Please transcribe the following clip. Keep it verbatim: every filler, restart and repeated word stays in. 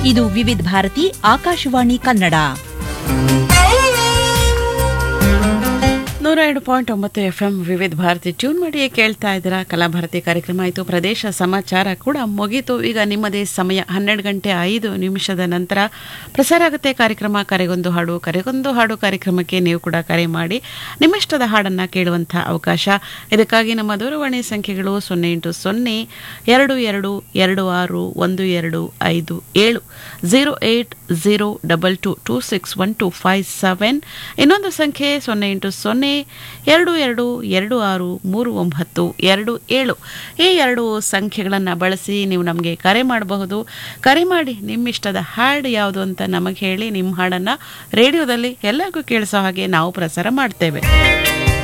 ಇದು ವಿವಿಧ ಭಾರತಿ ಆಕಾಶವಾಣಿ ಕನ್ನಡ. ನೂರ ಎರಡು ಪಾಯಿಂಟ್ ಒಂಬತ್ತು ಎಫ್ ಎಂ ವಿವಿಧ ಭಾರತಿ ಟ್ಯೂನ್ ಮಾಡಿ ಕೇಳ್ತಾ ಇದ್ದೀರಾ. ಕಲಾಭಾರತಿ ಕಾರ್ಯಕ್ರಮ ಆಯಿತು, ಪ್ರದೇಶ ಸಮಾಚಾರ ಕೂಡ ಮುಗೀತು. ಈಗ ನಿಮ್ಮದೇ ಸಮಯ ಹನ್ನೆರಡು ಗಂಟೆ ಐದು ನಿಮಿಷದ ನಂತರ ಪ್ರಸಾರ ಆಗುತ್ತೆ ಕಾರ್ಯಕ್ರಮ ಕರೆಗೊಂದು ಹಾಡು. ಕರೆಗೊಂದು ಹಾಡು ಕಾರ್ಯಕ್ರಮಕ್ಕೆ ನೀವು ಕೂಡ ಕರೆ ಮಾಡಿ ನಿಮ್ಮಿಷ್ಟದ ಹಾಡನ್ನು ಕೇಳುವಂಥ ಅವಕಾಶ. ಇದಕ್ಕಾಗಿ ನಮ್ಮ ದೂರವಾಣಿ ಸಂಖ್ಯೆಗಳು ಸೊನ್ನೆ ಎಂಟು ಸೊನ್ನೆ ಎರಡು ಎರಡು ಎರಡು ಆರು ಒಂದು ಎರಡು ಐದು ಏಳು zero eight zero double two two six one to five seven. ಇನ್ನೊಂದು ಸಂಖ್ಯೆ ಸೊನ್ನೆ ಎಂಟು ಸೊನ್ನೆ ಎರಡು ಎರಡು ಎರಡು ಆರು ಮೂರು ಒಂಬತ್ತು ಎರಡು ಏಳು. ಈ ಎರಡು ಸಂಖ್ಯೆಗಳನ್ನು ಬಳಸಿ ನೀವು ನಮಗೆ ಕರೆ ಮಾಡಬಹುದು. ಕರೆ ಮಾಡಿ ನಿಮ್ಮಿಷ್ಟದ ಹಾಡು ಯಾವುದು ಅಂತ ನಮಗೆ ಹೇಳಿ, ನಿಮ್ಮ ಹಾಡನ್ನು ರೇಡಿಯೋದಲ್ಲಿ ಎಲ್ಲರಿಗೂ ಕೇಳಿಸೋ ಹಾಗೆ ನಾವು ಪ್ರಸಾರ ಮಾಡ್ತೇವೆ.